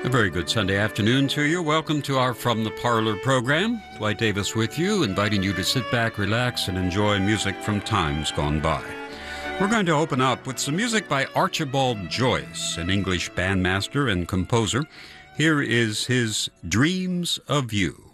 A very good Sunday afternoon to you. Welcome to our From the Parlor program. Dwight Davis with you, inviting you to sit back, relax, and enjoy music from times gone by. We're going to open up with some music by Archibald Joyce, an English bandmaster and composer. Here is his Dreams of You.